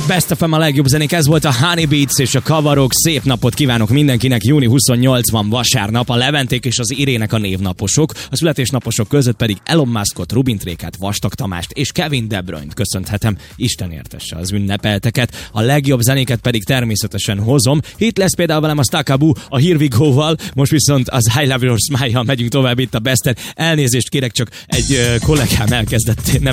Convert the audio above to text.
Best FM a legjobb zenék, ez volt a Honey Beats és a Kavarok. Szép napot kívánok mindenkinek, júni 28 van vasárnap, a Leventék és az Irének a névnaposok, a születésnaposok között pedig Elon Muskot, Rubin Trékát, Vastag Tamást és Kevin De Bruyne-t köszönhetem. Isten értesse az ünnepelteket, a legjobb zenéket pedig természetesen hozom. Itt lesz például velem a Stakabu a Here We Go-val, most viszont az I Love Your Smile-jal megyünk tovább itt a Besten. Elnézést kérek, csak egy kollégám elkezdett